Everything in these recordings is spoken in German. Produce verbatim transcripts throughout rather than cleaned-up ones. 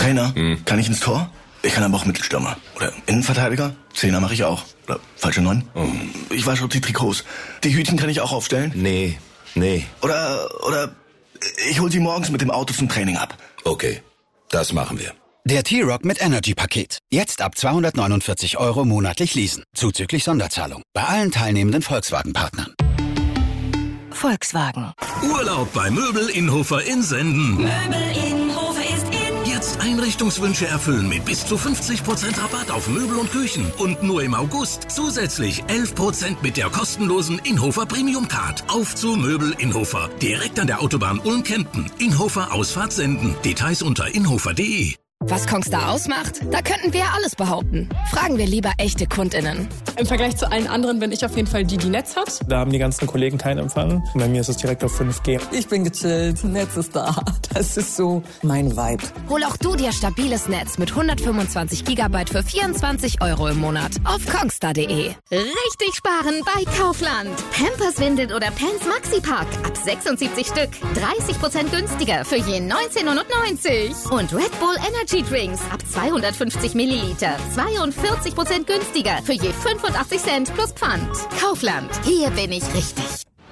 Trainer, hm. kann ich ins Tor? Ich kann aber auch Mittelstürmer. Oder Innenverteidiger? Zehner mache ich auch. Oder falsche Neun? Oh. Ich wasche auch die Trikots. Die Hütchen kann ich auch aufstellen? Nee, nee. Oder, oder ich hol sie morgens mit dem Auto zum Training ab. Okay, das machen wir. Der T-Rock mit Energy-Paket. Jetzt ab zweihundertneunundvierzig Euro monatlich leasen. Zuzüglich Sonderzahlung. Bei allen teilnehmenden Volkswagen-Partnern. Volkswagen. Urlaub bei Möbel Inhofer in Senden. Möbel Inhofer ist in. Jetzt Einrichtungswünsche erfüllen mit bis zu fünfzig Prozent Rabatt auf Möbel und Küchen. Und nur im August zusätzlich elf Prozent mit der kostenlosen Inhofer Premium Card. Auf zu Möbel Inhofer. Direkt an der Autobahn Ulm-Kempten. Inhofer Ausfahrt Senden. Details unter inhofer punkt de. Was Kongstar ausmacht? Da könnten wir ja alles behaupten. Fragen wir lieber echte KundInnen. Im Vergleich zu allen anderen bin ich auf jeden Fall die, die Netz hat. Da haben die ganzen Kollegen keinen Empfang. Bei mir ist es direkt auf fünf G. Ich bin gechillt, Netz ist da. Das ist so mein Vibe. Hol auch du dir stabiles Netz mit hundertfünfundzwanzig Gigabyte für vierundzwanzig Euro im Monat auf kongstar punkt de. Richtig sparen bei Kaufland. Pampers, Windeln oder Pants Maxi Pack ab sechsundsiebzig Stück. dreißig Prozent günstiger für je neunzehn neunundneunzig. Und Red Bull Energy Drinks ab zweihundertfünfzig Milliliter. zweiundvierzig Prozent günstiger für je fünfundachtzig Cent plus Pfand. Kaufland. Hier bin ich richtig.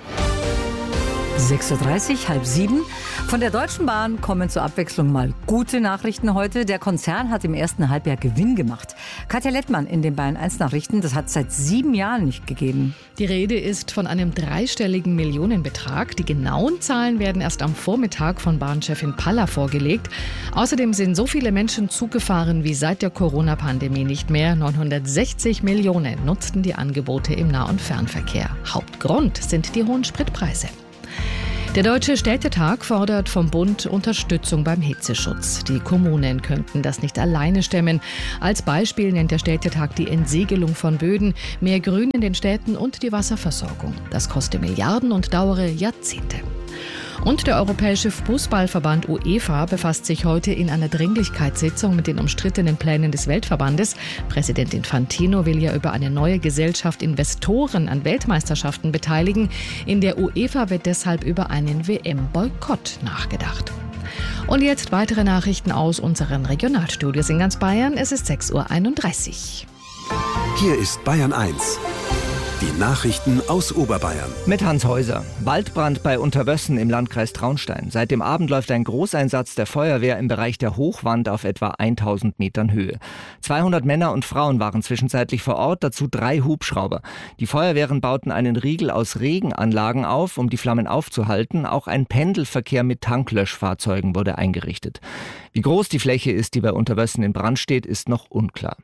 sechs Uhr dreißig, halb sieben. Von der Deutschen Bahn kommen zur Abwechslung mal gute Nachrichten heute. Der Konzern hat im ersten Halbjahr Gewinn gemacht. Katja Lettmann in den Bayern eins Nachrichten, das hat es seit sieben Jahren nicht gegeben. Die Rede ist von einem dreistelligen Millionenbetrag. Die genauen Zahlen werden erst am Vormittag von Bahnchefin Palla vorgelegt. Außerdem sind so viele Menschen Zug gefahren wie seit der Corona-Pandemie nicht mehr. neunhundertsechzig Millionen nutzten die Angebote im Nah- und Fernverkehr. Hauptgrund sind die hohen Spritpreise. Der Deutsche Städtetag fordert vom Bund Unterstützung beim Hitzeschutz. Die Kommunen könnten das nicht alleine stemmen. Als Beispiel nennt der Städtetag die Entsiegelung von Böden, mehr Grün in den Städten und die Wasserversorgung. Das koste Milliarden und dauere Jahrzehnte. Und der Europäische Fußballverband UEFA befasst sich heute in einer Dringlichkeitssitzung mit den umstrittenen Plänen des Weltverbandes. Präsident Infantino will ja über eine neue Gesellschaft Investoren an Weltmeisterschaften beteiligen. In der UEFA wird deshalb über einen W M-Boykott nachgedacht. Und jetzt weitere Nachrichten aus unseren Regionalstudios in ganz Bayern. Es ist sechs Uhr einunddreißig. Hier ist Bayern eins. Die Nachrichten aus Oberbayern. Mit Hans Häuser. Waldbrand bei Unterwössen im Landkreis Traunstein. Seit dem Abend läuft ein Großeinsatz der Feuerwehr im Bereich der Hochwand auf etwa tausend Metern Höhe. zweihundert Männer und Frauen waren zwischenzeitlich vor Ort, dazu drei Hubschrauber. Die Feuerwehren bauten einen Riegel aus Regenanlagen auf, um die Flammen aufzuhalten. Auch ein Pendelverkehr mit Tanklöschfahrzeugen wurde eingerichtet. Wie groß die Fläche ist, die bei Unterwössen in Brand steht, ist noch unklar.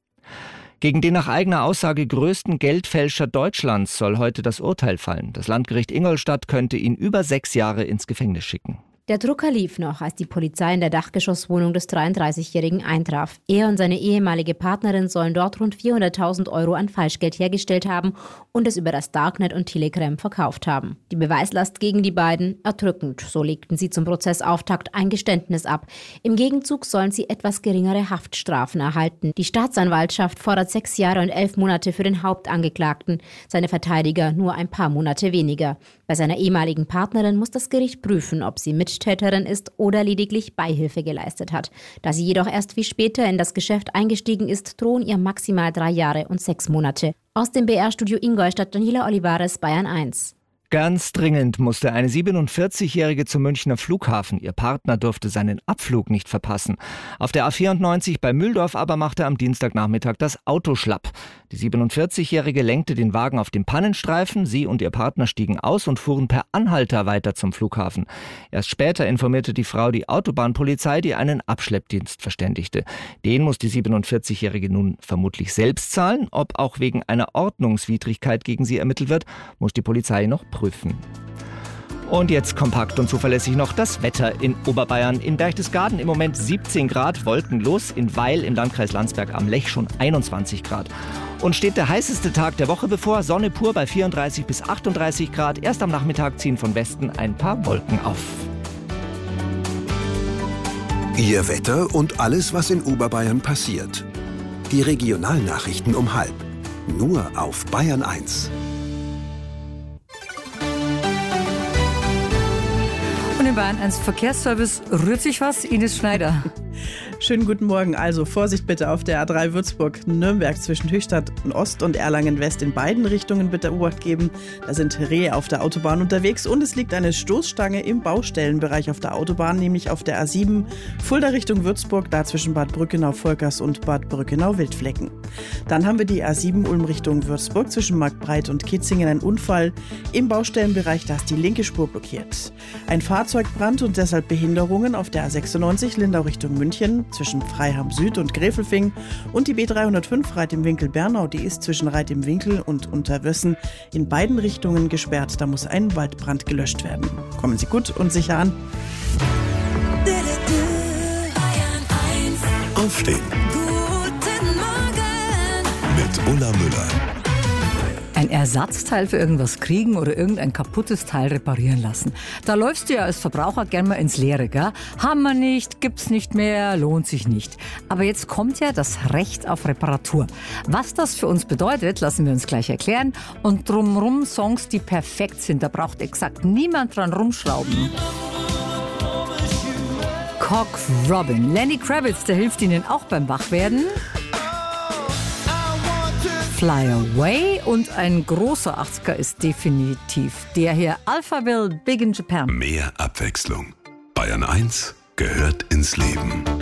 Gegen den nach eigener Aussage größten Geldfälscher Deutschlands soll heute das Urteil fallen. Das Landgericht Ingolstadt könnte ihn über sechs Jahre ins Gefängnis schicken. Der Drucker lief noch, als die Polizei in der Dachgeschosswohnung des dreiunddreißigjährigen eintraf. Er und seine ehemalige Partnerin sollen dort rund vierhunderttausend Euro an Falschgeld hergestellt haben und es über das Darknet und Telegram verkauft haben. Die Beweislast gegen die beiden erdrückend. So legten sie zum Prozessauftakt ein Geständnis ab. Im Gegenzug sollen sie etwas geringere Haftstrafen erhalten. Die Staatsanwaltschaft fordert sechs Jahre und elf Monate für den Hauptangeklagten. Seine Verteidiger nur ein paar Monate weniger. Bei seiner ehemaligen Partnerin muss das Gericht prüfen, ob sie Mittäterin ist oder lediglich Beihilfe geleistet hat. Da sie jedoch erst viel später in das Geschäft eingestiegen ist, drohen ihr maximal drei Jahre und sechs Monate. Aus dem B R-Studio Ingolstadt, Daniela Olivares, Bayern eins. Ganz dringend musste eine siebenundvierzigjährige zum Münchner Flughafen. Ihr Partner durfte seinen Abflug nicht verpassen. Auf der A vierundneunzig bei Mühldorf aber machte am Dienstagnachmittag das Auto schlapp. Die siebenundvierzigjährige lenkte den Wagen auf dem Pannenstreifen. Sie und ihr Partner stiegen aus und fuhren per Anhalter weiter zum Flughafen. Erst später informierte die Frau die Autobahnpolizei, die einen Abschleppdienst verständigte. Den muss die siebenundvierzigjährige nun vermutlich selbst zahlen. Ob auch wegen einer Ordnungswidrigkeit gegen sie ermittelt wird, muss die Polizei noch prüfen. Und jetzt kompakt und zuverlässig noch das Wetter in Oberbayern. In Berchtesgaden im Moment siebzehn Grad, wolkenlos. In Weil im Landkreis Landsberg am Lech schon einundzwanzig Grad. Und steht der heißeste Tag der Woche bevor. Sonne pur bei vierunddreißig bis achtunddreißig Grad. Erst am Nachmittag ziehen von Westen ein paar Wolken auf. Ihr Wetter und alles, was in Oberbayern passiert. Die Regionalnachrichten um halb. Nur auf Bayern eins. Und im Bayern eins Verkehrsservice rührt sich was. Ines Schneider. Schönen guten Morgen. Also Vorsicht bitte auf der A drei Würzburg-Nürnberg zwischen Höchstadt Ost und Erlangen West. In beiden Richtungen bitte Obacht geben. Da sind Rehe auf der Autobahn unterwegs und es liegt eine Stoßstange im Baustellenbereich auf der Autobahn, nämlich auf der A sieben Fulda Richtung Würzburg, da zwischen Bad Brückenau-Volkers und Bad Brückenau-Wildflecken. Dann haben wir die A sieben Ulm Richtung Würzburg zwischen Marktbreit und Kitzingen. Ein Unfall im Baustellenbereich, da ist die linke Spur blockiert. Ein Fahrzeugbrand und deshalb Behinderungen auf der A sechsundneunzig Lindau Richtung München zwischen Freiham Süd und Gräfelfing und die B dreihundertfünf Reit im Winkel Bernau, die ist zwischen Reit im Winkel und Unterwössen in beiden Richtungen gesperrt. Da muss ein Waldbrand gelöscht werden. Kommen Sie gut und sicher an. Aufstehen. Guten Morgen mit Ulla Müller. Ein Ersatzteil für irgendwas kriegen oder irgendein kaputtes Teil reparieren lassen. Da läufst du ja als Verbraucher gern mal ins Leere, gell? Haben wir nicht, gibt's nicht mehr, lohnt sich nicht. Aber jetzt kommt ja das Recht auf Reparatur. Was das für uns bedeutet, lassen wir uns gleich erklären. Und drumrum Songs, die perfekt sind. Da braucht exakt niemand dran rumschrauben. Cock Robin. Lenny Kravitz, der hilft Ihnen auch beim Wachwerden. Fly Away und ein großer achtziger ist definitiv der hier. Alphaville, Big in Japan. Mehr Abwechslung. Bayern eins gehört ins Leben.